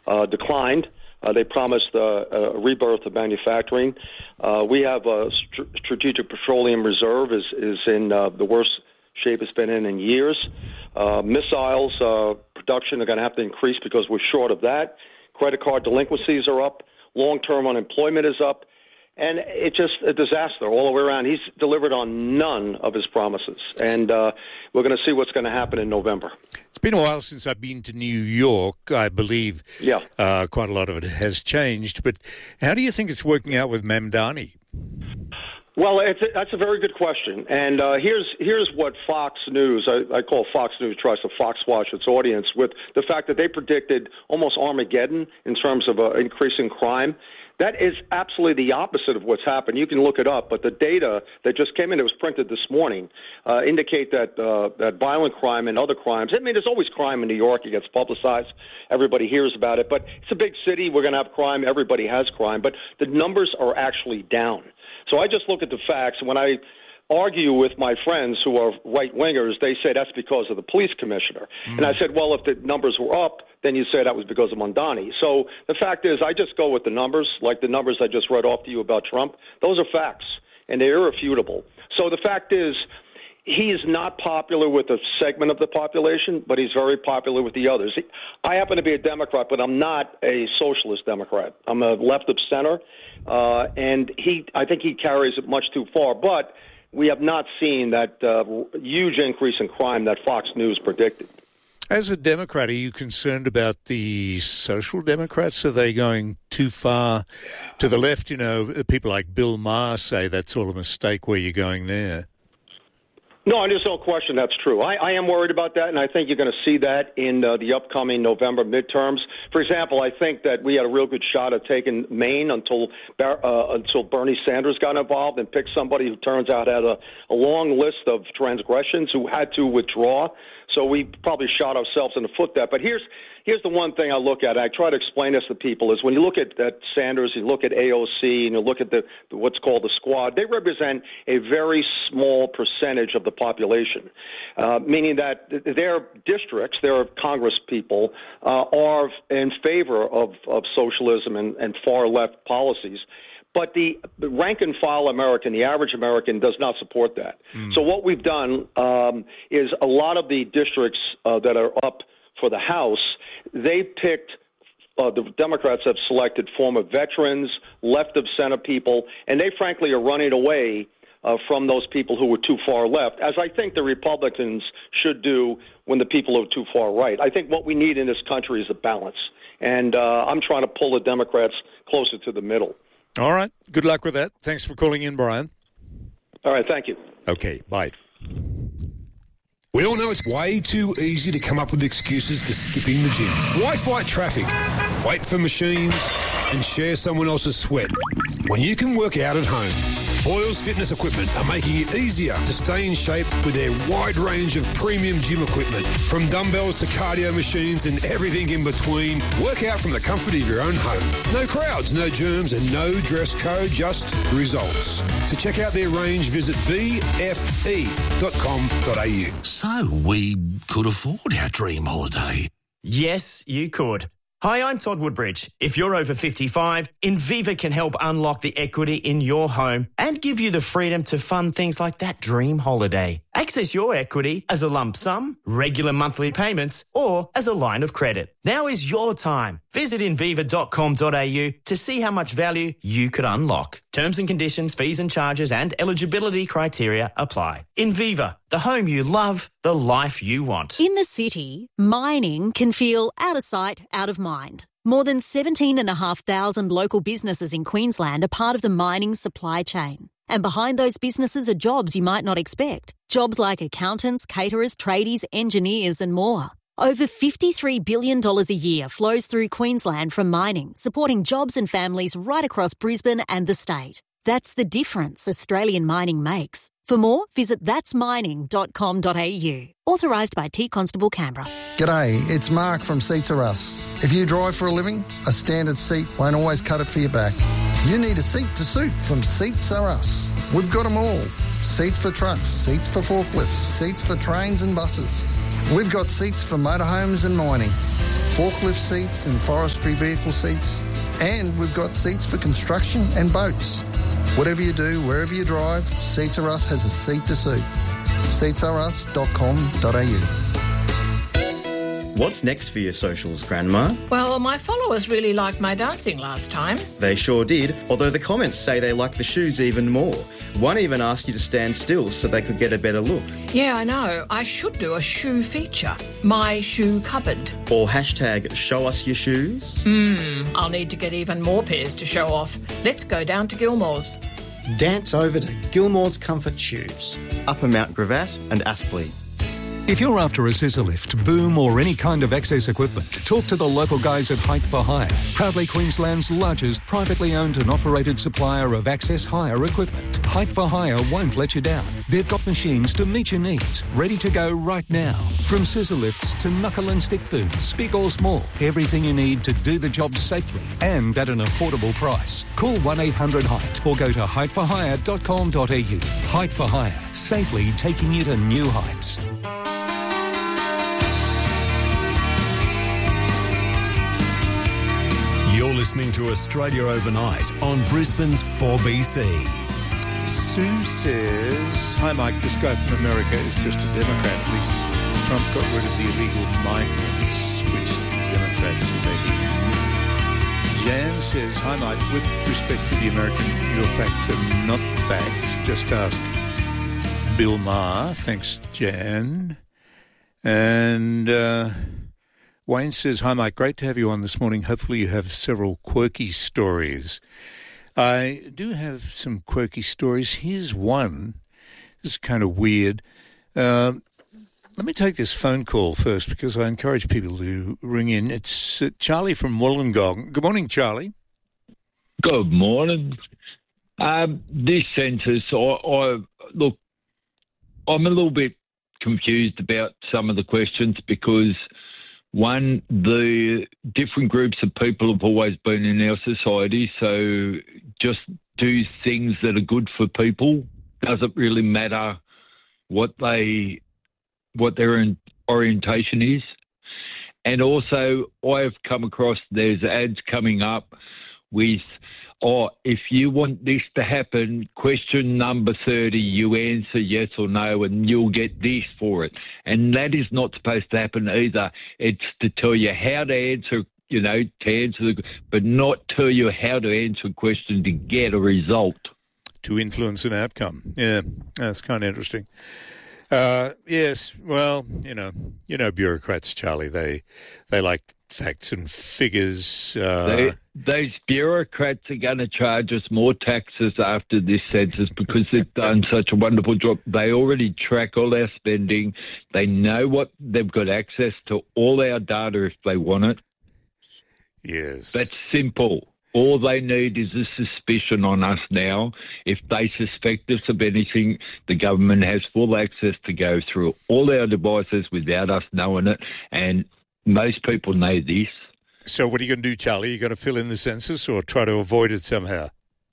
declined. They promised a rebirth of manufacturing. We have a strategic petroleum reserve is in the worst shape it's been in years. Missiles production are going to have to increase because we're short of that. Credit card delinquencies are up. Long-term unemployment is up. And it's just a disaster all the way around. He's delivered on none of his promises. And we're going to see what's going to happen in November. It's been a while since I've been to New York. I believe quite a lot of it has changed. But how do you think it's working out with Mamdani? Well, that's a very good question. And here's what Fox News, I call Fox News, tries to Fox wash its audience with the fact that they predicted almost Armageddon in terms of increasing crime. That is absolutely the opposite of what's happened. You can look it up, but the data that just came in, it was printed this morning, indicate that that violent crime and other crimes, I mean, there's always crime in New York. It gets publicized. Everybody hears about it. But it's a big city. We're going to have crime. Everybody has crime. But the numbers are actually down. So I just look at the facts. When I argue with my friends who are right-wingers, they say that's because of the police commissioner. And I said, well, if the numbers were up, then you say that was because of Mamdani. So the fact is, I just go with the numbers, like the numbers I just read off to you about Trump. Those are facts, and they're irrefutable. So the fact is, he is not popular with a segment of the population, but he's very popular with the others. I happen to be a Democrat, but I'm not a socialist Democrat. I'm a left of center, and I think he carries it much too far. But we have not seen that huge increase in crime that Fox News predicted. As a Democrat, are you concerned about the social democrats? Are they going too far to the left? You know, people like Bill Maher say that's all a mistake where you're going there. No, there's no question that's true. I am worried about that, and I think you're going to see that in the upcoming November midterms. For example, I think that we had a real good shot at taking Maine until Bernie Sanders got involved and picked somebody who turns out had a long list of transgressions who had to withdraw. So we probably shot ourselves in the foot there. But here's the one thing I look at. I try to explain this to people is when you look at Sanders, you look at AOC, and you look at what's called the squad, they represent a very small percentage of the population, meaning that their districts, their Congress people, are in favor of socialism and far-left policies. But the rank-and-file American, the average American, does not support that. So what we've done is a lot of the districts that are up for the House, they picked, the Democrats have selected former veterans, left-of-center people, and they, frankly, are running away from those people who were too far left, as I think the Republicans should do when the people are too far right. I think what we need in this country is a balance, and I'm trying to pull the Democrats closer to the middle. All right. Good luck with that. Thanks for calling in, Brian. All right. Thank you. Okay. Bye. We all know it's way too easy to come up with excuses for skipping the gym. Why fight traffic, wait for machines, and share someone else's sweat when you can work out at home? Boyles Fitness Equipment are making it easier to stay in shape with their wide range of premium gym equipment. From dumbbells to cardio machines and everything in between, work out from the comfort of your own home. No crowds, no germs, and no dress code, just results. To check out their range, visit bfe.com.au. So we could afford our dream holiday. Yes, you could. Hi, I'm Todd Woodbridge. If you're over 55, Inviva can help unlock the equity in your home and give you the freedom to fund things like that dream holiday. Access your equity as a lump sum, regular monthly payments, or as a line of credit. Now is your time. Visit inviva.com.au to see how much value you could unlock. Terms and conditions, fees and charges, and eligibility criteria apply. Inviva, the home you love, the life you want. In the city, mining can feel out of sight, out of mind. More than 17,500 local businesses in Queensland are part of the mining supply chain. And behind those businesses are jobs you might not expect. Jobs like accountants, caterers, tradies, engineers and more. Over $53 billion a year flows through Queensland from mining, supporting jobs and families right across Brisbane and the state. That's the difference Australian mining makes. For more, visit thatsmining.com.au. Authorised by T Constable Canberra. G'day, it's Mark from Seats Are Us. If you drive for a living, a standard seat won't always cut it for your back. You need a seat to suit from Seats Are Us. We've got them all. Seats for trucks, seats for forklifts, seats for trains and buses. We've got seats for motorhomes and mining, forklift seats and forestry vehicle seats, and we've got seats for construction and boats. Whatever you do, wherever you drive, Seats R Us has a seat to suit. seatsrus.com.au. What's next for your socials, Grandma? Well, my followers really liked my dancing last time. They sure did, although the comments say they like the shoes even more. One even asked you to stand still so they could get a better look. Yeah, I know. I should do a shoe feature. My shoe cupboard. Or hashtag show us your shoes. I'll need to get even more pairs to show off. Let's go down to Gilmore's. Dance over to Gilmore's Comfort Shoes, Upper Mount Gravatt and Aspley. If you're after a scissor lift, boom or any kind of access equipment, talk to the local guys at Height for Hire, proudly Queensland's largest privately owned and operated supplier of access hire equipment. Height for Hire won't let you down. They've got machines to meet your needs, ready to go right now. From scissor lifts to knuckle and stick booms, big or small, everything you need to do the job safely and at an affordable price. Call 1-800-HEIGHT or go to heightforhire.com.au. Height for Hire, safely taking you to new heights. You're listening to Australia Overnight on Brisbane's 4BC. Sue says, hi Mike, this guy from America is just a Democrat. At least Trump got rid of the illegal migrants, which the Democrats elected. Jan says, hi Mike, with respect to the American, your facts are not facts. Just ask Bill Maher. Thanks, Jan. And Wayne says, hi Mike, great to have you on this morning. Hopefully you have several quirky stories. I do have some quirky stories. Here's one. This is kind of weird. Let me take this phone call first because I encourage people to ring in. It's Charlie from Wollongong. Good morning, Charlie. Good morning. This census, look, I'm a little bit confused about some of the questions because one, the different groups of people have always been in our society, so just do things that are good for people. Doesn't really matter what their orientation is. And also, I've come across, there's ads coming up with, if you want this to happen, question number 30, you answer yes or no and you'll get this for it. And that is not supposed to happen either. It's to tell you how to answer, but not tell you how to answer a question to get a result. To influence an outcome. Yeah, that's kind of interesting. Yes, well, you know, bureaucrats, Charlie, they like facts and figures. Those bureaucrats are going to charge us more taxes after this census because they've done such a wonderful job. They already track all our spending. They know what they've got access to all our data if they want it. Yes. That's simple. All they need is a suspicion on us now. If they suspect us of anything, the government has full access to go through all our devices without us knowing it, and most people know this. So what are you going to do, Charlie? Are you going to fill in the census or try to avoid it somehow?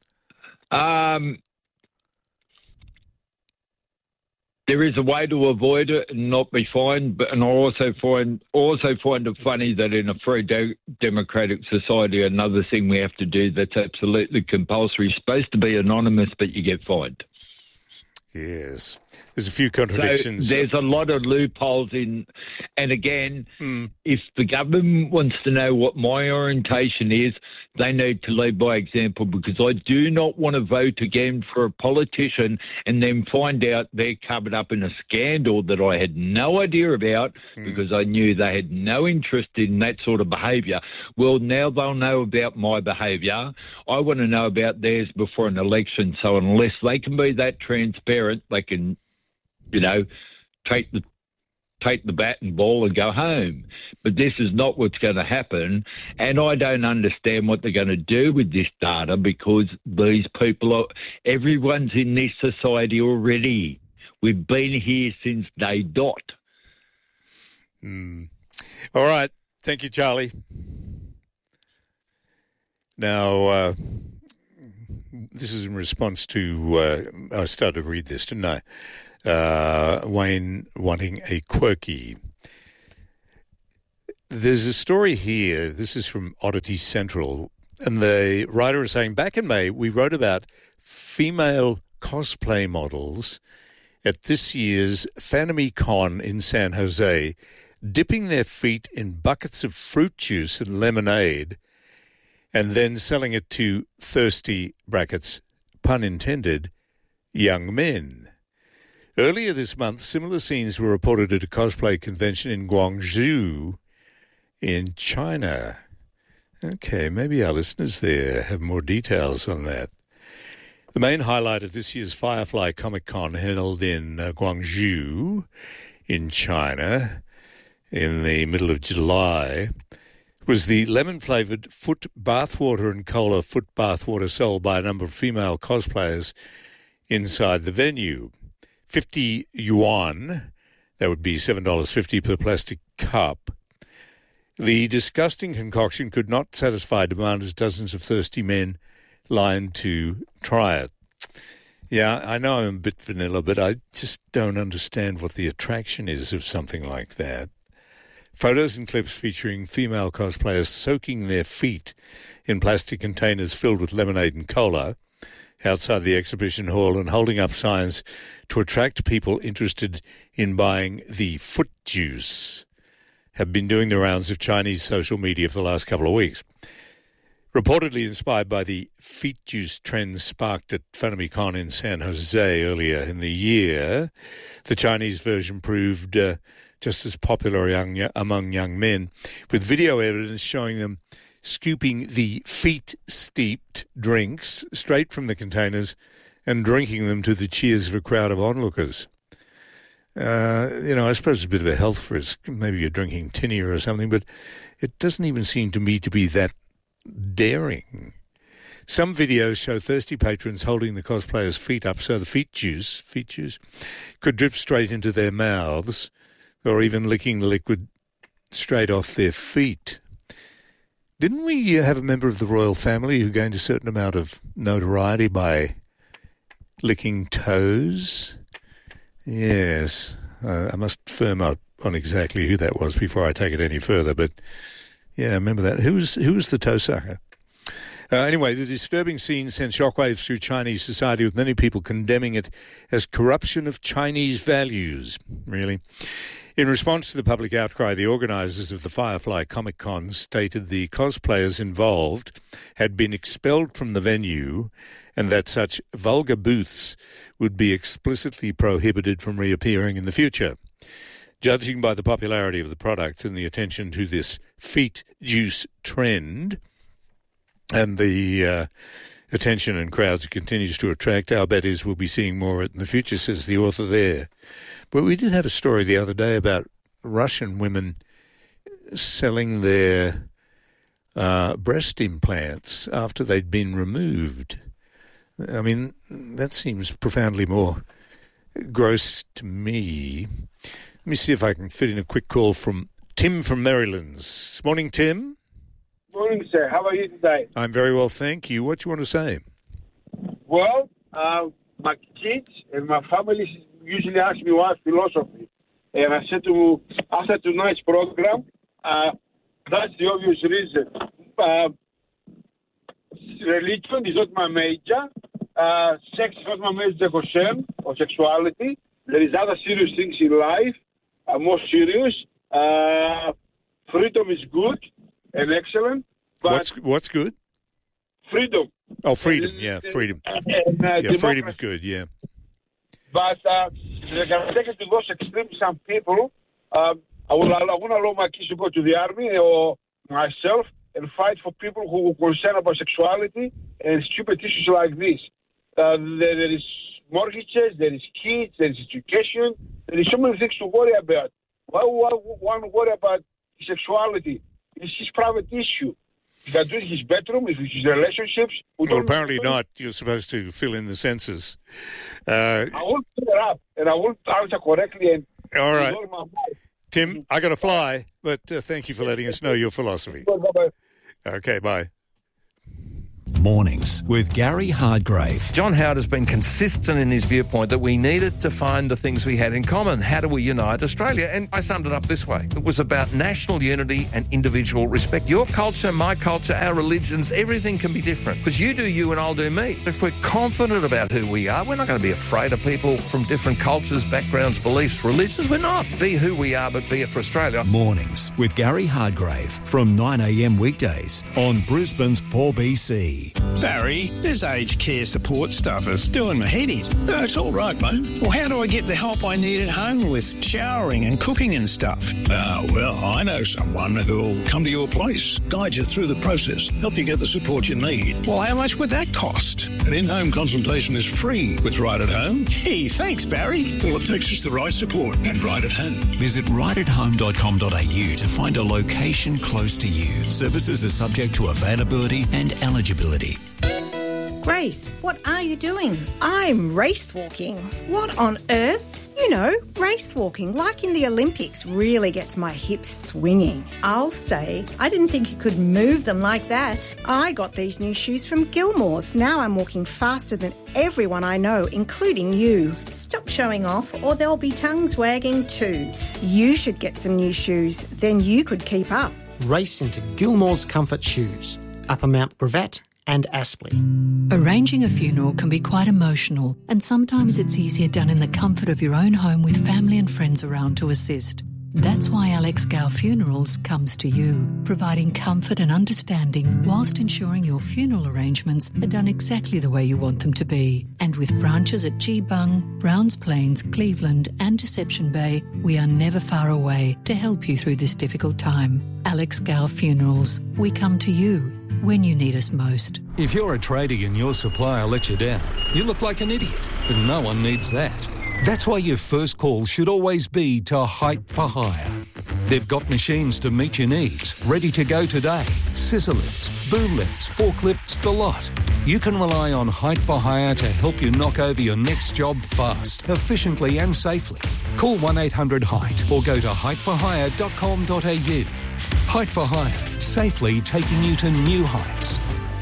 There is a way to avoid it and not be fined, and I also find it funny that in a free democratic society, another thing we have to do that's absolutely compulsory is supposed to be anonymous, but you get fined. Yes. There's a few contradictions. So there's a lot of loopholes in, and again, if the government wants to know what my orientation is, they need to lead by example, because I do not want to vote again for a politician and then find out they're covered up in a scandal that I had no idea about because I knew they had no interest in that sort of behaviour. Well, now they'll know about my behaviour. I want to know about theirs before an election. So unless they can be that transparent, they can, take the bat and ball and go home. But this is not what's going to happen, and I don't understand what they're going to do with this data because these people everyone's in this society already. We've been here since day dot. All right. Thank you, Charlie. Now, this is in response to, I started to read this, didn't I? Wayne wanting a quirky. there's a story here. This is from Oddity Central. And the writer is saying, back in May, we wrote about female cosplay models at this year's FanimyCon in San Jose, dipping their feet in buckets of fruit juice and lemonade and then selling it to thirsty, brackets, pun intended, young men. Earlier this month, similar scenes were reported at a cosplay convention in Guangzhou in China. Okay, maybe our listeners there have more details on that. The main highlight of this year's Firefly Comic-Con held in Guangzhou in China in the middle of July was the lemon-flavoured foot bathwater and cola foot bathwater sold by a number of female cosplayers inside the venue. 50 yuan, that would be $7.50 per plastic cup. The disgusting concoction could not satisfy demand as dozens of thirsty men lined to try it. Yeah, I know I'm a bit vanilla, but I just don't understand what the attraction is of something like that. Photos and clips featuring female cosplayers soaking their feet in plastic containers filled with lemonade and cola outside the exhibition hall and holding up signs to attract people interested in buying the foot juice have been doing the rounds of Chinese social media for the last couple of weeks. Reportedly inspired by the feet juice trend sparked at FanimyCon in San Jose earlier in the year, the Chinese version proved just as popular among young men, with video evidence showing them scooping the feet-steeped drinks straight from the containers and drinking them to the cheers of a crowd of onlookers. I suppose it's a bit of a health risk. Maybe you're drinking tinea or something, but it doesn't even seem to me to be that daring. Some videos show thirsty patrons holding the cosplayers' feet up so the feet juice could drip straight into their mouths, or even licking the liquid straight off their feet. Didn't we have a member of the royal family who gained a certain amount of notoriety by licking toes? Yes, I must firm up on exactly who that was before I take it any further, but yeah, I remember that. Who was the toe sucker? Anyway, the disturbing scene sent shockwaves through Chinese society, with many people condemning it as corruption of Chinese values, really. In response to the public outcry, the organisers of the Firefly Comic-Con stated the cosplayers involved had been expelled from the venue and that such vulgar booths would be explicitly prohibited from reappearing in the future. Judging by the popularity of the product and the attention to this feet juice trend and the attention and crowds it continues to attract, our bet is we'll be seeing more of it in the future, says the author there. But we did have a story the other day about Russian women selling their breast implants after they'd been removed. I mean, that seems profoundly more gross to me. Let me see if I can fit in a quick call from Tim from Marylands. Morning, Tim. Morning, sir. How are you today? I'm very well, thank you. What do you want to say? Well, my kids and my family usually ask me what philosophy. And I said after tonight's program, that's the obvious reason. Religion is not my major. Sex is not my major concern, or sexuality. There is other serious things in life, more serious. Freedom is good and excellent. But what's good? Freedom. Oh, freedom. Yeah, freedom. Freedom is good. Yeah. But they're going to take it to those extremes. Some people, I won't allow my kids to go to the army or myself and fight for people who are concerned about sexuality and stupid issues like this. There is mortgages, there is kids, there is education. There is so many things to worry about. Why one worry about sexuality? It's his private issue. He can do it in his bedroom, in his relationships. Well, apparently not. You're supposed to fill in the census. I won't fill it up, and I won't answer correctly. And all right. Tim, I got to fly, but thank you for letting us know your philosophy. Bye-bye. Okay, bye. Mornings with Gary Hardgrave. John Howard has been consistent in his viewpoint that we needed to find the things we had in common. How do we unite Australia? And I summed it up this way. It was about national unity and individual respect. Your culture, my culture, our religions, everything can be different. Because you do you and I'll do me. If we're confident about who we are, we're not going to be afraid of people from different cultures, backgrounds, beliefs, religions. We're not. Be who we are, but be it for Australia. Mornings with Gary Hardgrave from 9am weekdays on Brisbane's 4BC. Barry, this aged care support stuff is doing my head in. No, it's all right, mate. Well, how do I get the help I need at home with showering and cooking and stuff? Well, I know someone who'll come to your place, guide you through the process, help you get the support you need. Well, how much would that cost? An in-home consultation is free with Right at Home. Gee, thanks, Barry. All it takes is the right support and Right at Home. Visit rightathome.com.au to find a location close to you. Services are subject to availability and eligibility. Grace, what are you doing? I'm race walking. What on earth? You know, race walking, like in the Olympics, really gets my hips swinging. I'll say, I didn't think you could move them like that. I got these new shoes from Gilmore's. Now I'm walking faster than everyone I know, including you. Stop showing off or there'll be tongues wagging too. You should get some new shoes, then you could keep up. Race into Gilmore's Comfort Shoes, Upper Mount Gravatt and Aspley. Arranging a funeral can be quite emotional, and sometimes it's easier done in the comfort of your own home with family and friends around to assist. That's why Alex Gow Funerals comes to you, providing comfort and understanding whilst ensuring your funeral arrangements are done exactly the way you want them to be. And with branches at Geebung, Browns Plains, Cleveland and Deception Bay, we are never far away to help you through this difficult time. Alex Gow Funerals, we come to you when you need us most. If you're a tradie and your supplier lets you down, you look like an idiot, but no one needs that. That's why your first call should always be to Height for Hire. They've got machines to meet your needs, ready to go today. Scissor lifts, boom lifts, forklifts, the lot. You can rely on Height for Hire to help you knock over your next job fast, efficiently and safely. Call 1-800-HEIGHT or go to heightforhire.com.au. Height for Hire, safely taking you to new heights.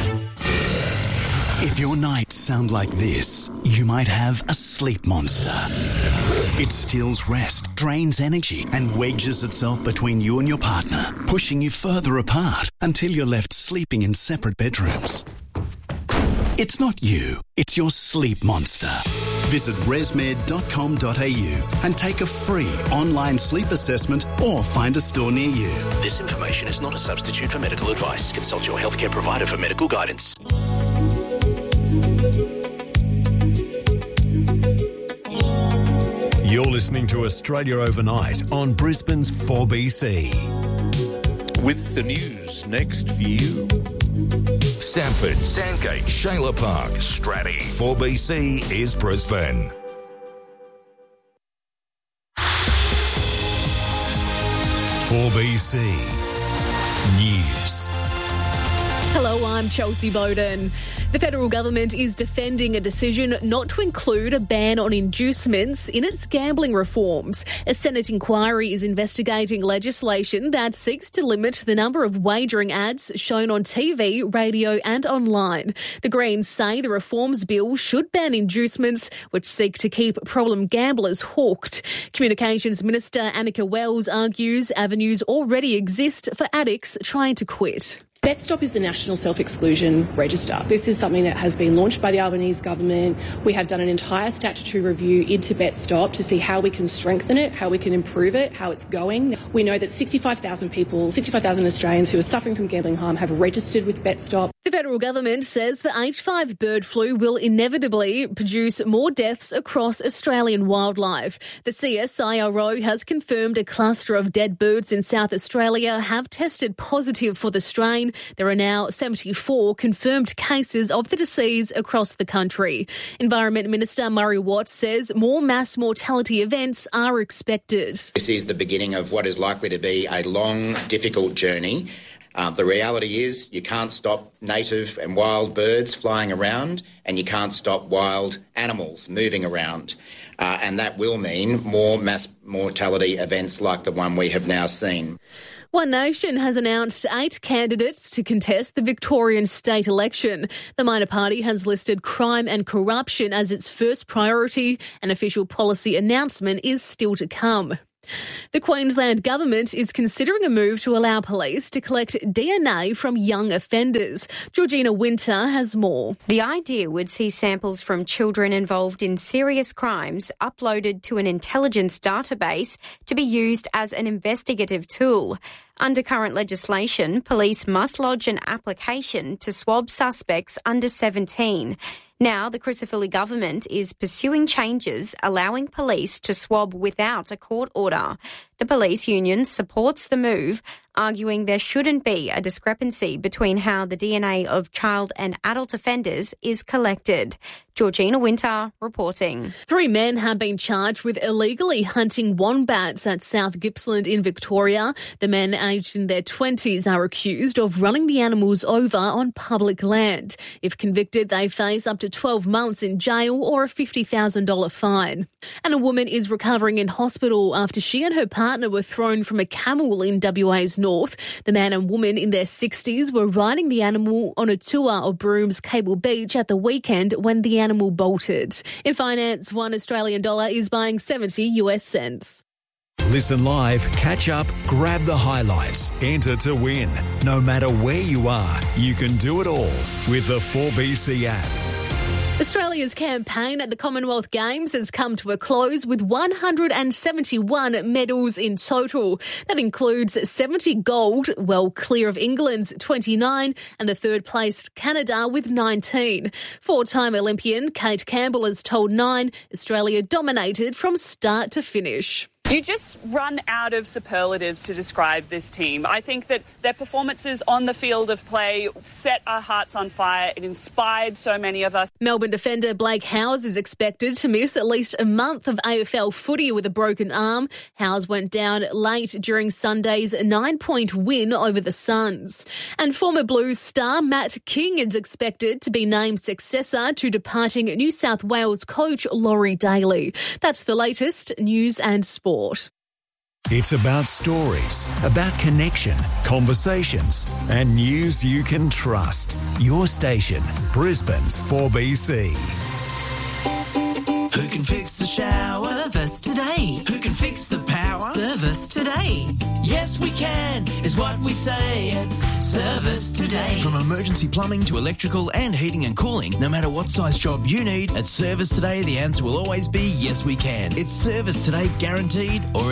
If your nights sound like this, you might have a sleep monster. It steals rest, drains energy, and wedges itself between you and your partner, pushing you further apart until you're left sleeping in separate bedrooms. It's not you, it's your sleep monster. Visit resmed.com.au and take a free online sleep assessment or find a store near you. This information is not a substitute for medical advice. Consult your healthcare provider for medical guidance. You're listening to Australia Overnight on Brisbane's 4BC. With the news next for you. Samford, Sandgate, Shayla Park, Stratty. 4BC is Brisbane. .4BC News. Hello, I'm Chelsea Bowden. The federal government is defending a decision not to include a ban on inducements in its gambling reforms. A Senate inquiry is investigating legislation that seeks to limit the number of wagering ads shown on TV, radio and online. The Greens say the reforms bill should ban inducements, which seek to keep problem gamblers hooked. Communications Minister Annika Wells argues avenues already exist for addicts trying to quit. BetStop is the National Self-Exclusion Register. This is something that has been launched by the Albanese government. We have done an entire statutory review into BetStop to see how we can strengthen it, how we can improve it, how it's going. We know that 65,000 people, 65,000 Australians who are suffering from gambling harm have registered with BetStop. The federal government says the H5 bird flu will inevitably produce more deaths across Australian wildlife. The CSIRO has confirmed a cluster of dead birds in South Australia have tested positive for the strain. There are now 74 confirmed cases of the disease across the country. Environment Minister Murray Watt says more mass mortality events are expected. This is the beginning of what is likely to be a long, difficult journey The reality is you can't stop native and wild birds flying around, and you can't stop wild animals moving around. And that will mean more mass mortality events like the one we have now seen. One Nation has announced 8 candidates to contest the Victorian state election. The minor party has listed crime and corruption as its first priority. An official policy announcement is still to come. The Queensland Government is considering a move to allow police to collect DNA from young offenders. Georgina Winter has more. The idea would see samples from children involved in serious crimes uploaded to an intelligence database to be used as an investigative tool. Under current legislation, police must lodge an application to swab suspects under 17. Now, the Crisafulli government is pursuing changes allowing police to swab without a court order. The police union supports the move, arguing there shouldn't be a discrepancy between how the DNA of child and adult offenders is collected. Georgina Winter reporting. 3 men have been charged with illegally hunting wombats at South Gippsland in Victoria. The men aged in their 20s are accused of running the animals over on public land. If convicted, they face up to 12 months in jail or a $50,000 fine. And a woman is recovering in hospital after she and her partner were thrown from a camel in WA's north. The man and woman in their 60s were riding the animal on a tour of Broom's Cable Beach at the weekend when the animal bolted. In finance, $1 Australian is buying 70 US cents. Listen live, catch up, grab the highlights, enter to win. No matter where you are, you can do it all with the 4BC app. Australia's campaign at the Commonwealth Games has come to a close with 171 medals in total. That includes 70 gold, well clear of England's 29, and the third-placed Canada with 19. 4-time Olympian Kate Campbell has told Nine Australia dominated from start to finish. You just run out of superlatives to describe this team. I think that their performances on the field of play set our hearts on fire. It inspired so many of us. Melbourne defender Blake Howes is expected to miss at least a month of AFL footy with a broken arm. Howes went down late during Sunday's 9-point win over the Suns. And former Blues star Matt King is expected to be named successor to departing New South Wales coach Laurie Daly. That's the latest news and sport. It's about stories, about connection, conversations, and news you can trust. Your station, Brisbane's 4BC. Who can fix the shower? Service today. Who can fix the power? Service today. Yes, we can, is what we say at Service Today. From emergency plumbing to electrical and heating and cooling, no matter what size job you need, at Service Today, the answer will always be yes, we can. It's Service Today guaranteed, or